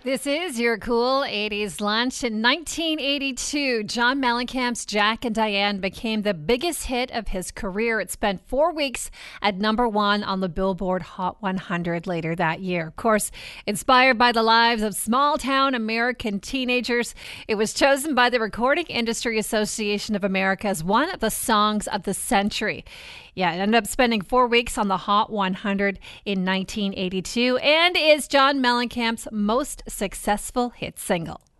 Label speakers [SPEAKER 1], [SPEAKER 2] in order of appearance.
[SPEAKER 1] This is your cool 80s lunch. In 1982, John Mellencamp's Jack and Diane became the biggest hit of his career. It spent 4 weeks at number one on the Billboard Hot 100 later that year. Of course, inspired by the lives of small town American teenagers, it was chosen by the Recording Industry Association of America as one of the songs of the century. Yeah, it ended up spending 4 weeks on the Hot 100 in 1982 and is John Mellencamp's most successful hit single.